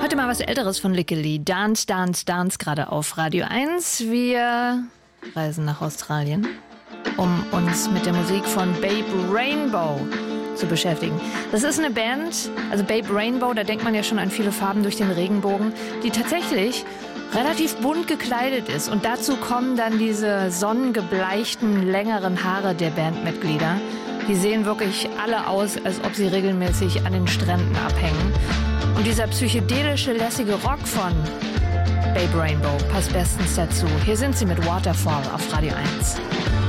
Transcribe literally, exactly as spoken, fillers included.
Heute mal was Älteres von Lickely. Dance, Dance, Dance, gerade auf Radio eins. Wir reisen nach Australien, um uns mit der Musik von Babe Rainbow zu beschäftigen. Das ist eine Band, also Babe Rainbow, da denkt man ja schon an viele Farben durch den Regenbogen, die tatsächlich relativ bunt gekleidet ist. Und dazu kommen dann diese sonnengebleichten, längeren Haare der Bandmitglieder. Die sehen wirklich alle aus, als ob sie regelmäßig an den Stränden abhängen. Und dieser psychedelische, lässige Rock von Babe Rainbow passt bestens dazu. Hier sind sie mit Waterfall auf Radio eins.